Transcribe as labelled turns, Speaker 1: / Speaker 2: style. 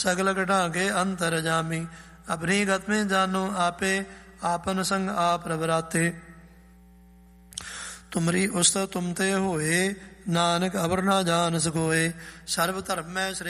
Speaker 1: सगल घटाके अंतर जामी। अपनी गत में जानो आपे, आपन संग आप रबराते। तुमरी उस्त तुम ते होए, नानक अबर ना जान सकोए। सर्व धर्म में